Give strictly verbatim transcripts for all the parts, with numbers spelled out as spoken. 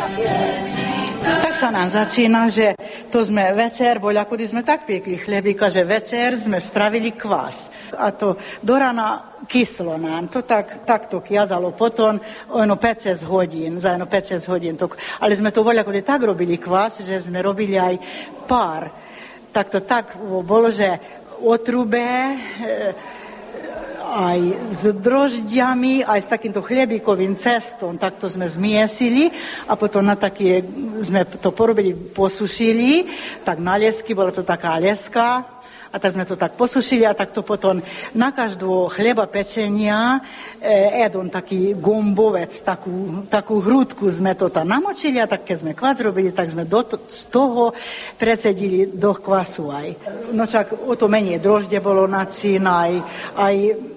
Tak sa nám začína, že to sme večer, voľakudy sme tak piekli chlebíka, že večer sme spravili kvás. A to do rana kyslo nám, to tak, takto kiazalo potom ono päť šesť hodín, za ono päť šesť hodín. To, ale sme to voľakudy tak robili kvás, že sme robili aj pár. Tak to tak bolo, že otrube, e, aj s drožďami, aj s takýmto chlebíkovým cestom, takto sme zmiesili a potom na také, sme to porobili, posušili, tak na lesky, bola to taká leska a tak sme to tak posušili a tak to potom na každú chleba pečenia e, jedon taký gombovec, takú, takú hrúdku sme to tam namočili a tak keď sme kvás robili, tak sme do, z toho precedili do kvasu aj. No čak o to menej drožde bolo načín, aj, aj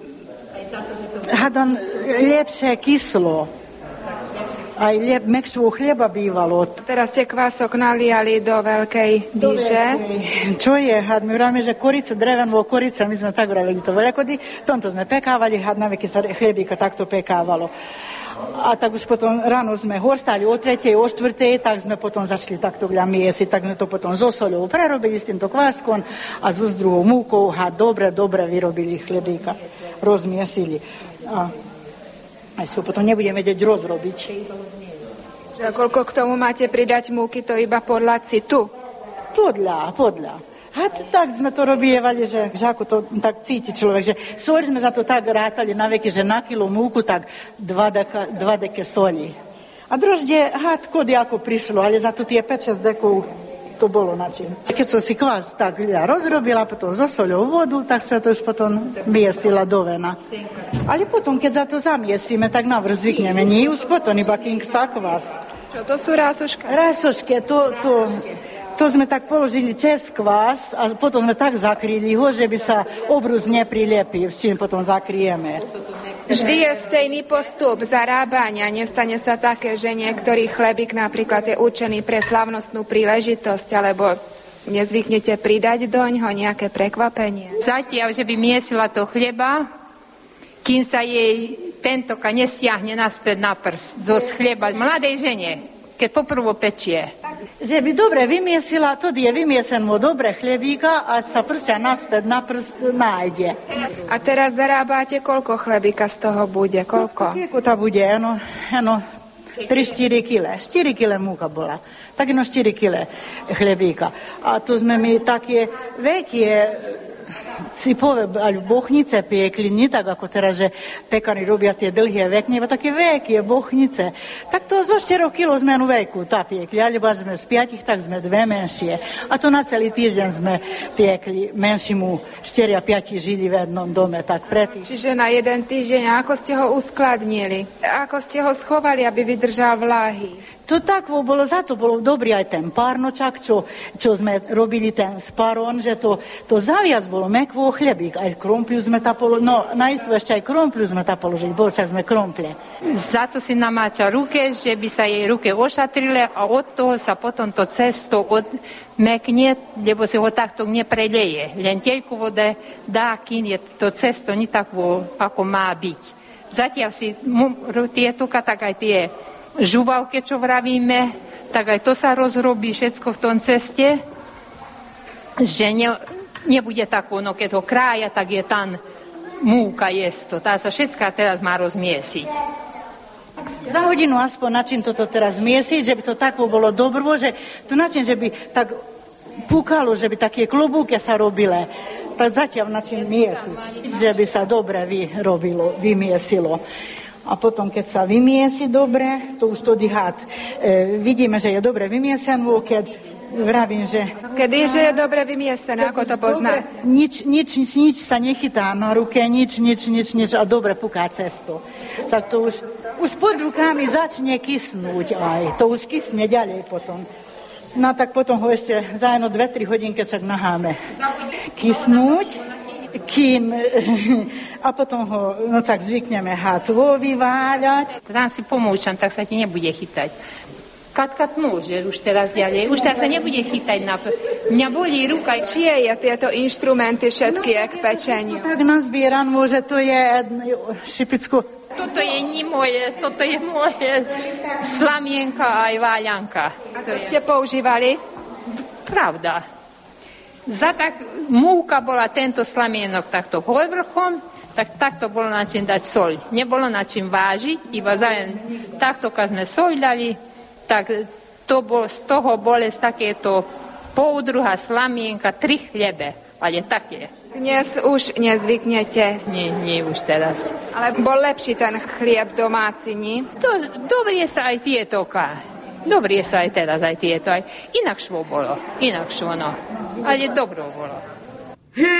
Hadam lepšie kyslo. Aj lep, mekšou chleba bývalo. Teraz ste kvások naliali do veľkej dyže. Čo je, had, my vravíme, že korica, drevenová korica, my sme tak vravili to veľkody, tomto sme pekávali, had, naveky sa chlebíka takto pekávalo. A tak už potom ráno sme horstali o tretej, o štvrtej, tak sme potom začali takto gľa miesiť, tak sme to potom zo soľou prerobili s týmto kváskom a so s druhou múkou a dobre, dobre vyrobili chlebíka, rozmiesili. A aj si ho potom nebudeme vedieť rozrobiť. A koľko k tomu máte pridať múky, to iba podľa citu? Podľa, podľa. A tak sme to robievali, že, že ako to tak cíti človek, že soľ sme za to tak rátali na veky, že na kilo múku tak dva, deka, dva deke soli. A droždie, had, kody ako prišlo, ale za to tie päť šesť dekov to bolo način. Keď som si kvás tak ja rozrobila, potom zo soľou vodu, tak sa to už potom miesila do vena. Ale potom, keď za to zamiesíme, tak navrch zvykneme, nie už potom iba kým sa kvás. Čo to sú rásošky? Rásošky, to... to To sme tak položili cez kvás a potom sme tak zakryli ho, že by sa obrus neprilepil, s čím potom zakryjeme. Vždy je stejný postup zarábania. Nestane sa také, že niektorý chlebík napríklad je určený pre slavnostnú príležitosť, alebo nezvyknete pridať doňho nejaké prekvapenie? Zatiaľ, že by miesila to chleba, kým sa jej tentoka nestiahne naspäť na prst zo chleba mladej žene, keď poprvo pečie. Že by dobre vymiesila, to je vymiesenmo dobre chlebíka a sa prstia naspäť na prst nájde. A teraz zarábate, koľko chlebíka z toho bude? Koľko? Koľko to bude? Ano, ano, tri štyri kile. štyri kile múka bola. Tak no štyri kile chlebíka. A tu sme mi také veľké cipové, alebo bochnice piekli, nie tak ako teraz, že pekari robia tie dlhé vekne, ale také veľké bochnice. Tak to zo štyroch kilo sme jednu veľkú tá piekli, alebo sme z piatich, tak sme dve menšie. A to na celý týždeň sme piekli menšimu, štyri a piati žili v jednom dome, tak predtým. Čiže na jeden týždeň, ako ste ho uskladnili? Ako ste ho schovali, aby vydržal vláhy? To tak bolo, za to bolo dobrý aj ten párnočak, čo, čo sme robili ten sparon, že to, to zaviac bolo mekvo chlebík, aj krompliu sme tam položili, no naisto ešte aj krompliu sme tam položili, bol čak sme kromple. Za to si namáča ruke, že by sa jej ruke ošatrile a od toho sa potom to cesto odmekne, lebo si ho takto nepreleje. Len teľku vode dá, kým je to cesto nie takvo, ako má byť. Zatiaľ si tieto, tak aj tie žuvalke, čo vravíme, tak aj to sa rozrobí všetko v tom ceste, že ne, nebude tak ono, keď ho krája, tak je tam múka jesto. Tá sa všetká teraz má rozmiesiť. Za hodinu aspoň način toto teraz miesiť, že by to tako bolo dobro, že to način, že by tak púkalo, že by také klobúke sa robile, tak zatiaľ način miesiť, že by sa dobre vyrobilo, vymiesilo. A potom, keď sa vymiesi dobre, to už to dýhat. E, vidíme, že je dobre vymiesené, keď vravím, že... Kedy, že je dobre vymiesené, ako to pozná? Nič, nič, nič, nič sa nechytá na ruke, nič, nič, nič, nič a dobre puká cesto. Tak to už, už pod rukami začne kysnúť aj. To už kysne ďalej potom. No tak potom ho ešte za jedno dve tri hodinky čak naháme kysnúť, kým... A potom ho, no tak zvykneme hátvo vyváľať. Tam si pomôčam, tak sa ti nebude chytať. Kat, kat môžeš už teraz ďalej. Už tak sa nebude chytať na... Mňa bolí ruka. Čie je tieto inštrumenty všetky no, k pečeniu? Tak nazbieran môže, to je šipicko... toto je nie moje, toto je moje slamienka aj váľanka. A to ste používali? Pravda. Za tak, múka bola tento slamienok takto povrchom, tak takto bolo na čím dať soľ. Nebolo na čím vážiť, iba zajem takto, keď sme soľ dali, tak to bol, z toho boli takéto poudruha slamienka, tri chlebe, ale také. Dnes už nezvyknete. Nie, nie už teraz. Ale bol lepší ten chlieb domáci, nie? To, dobre sa aj tieto ká. Dobre sa aj teraz aj tieto. Aj inakšvo bolo. Inakšvo, no. Ale dobro bolo.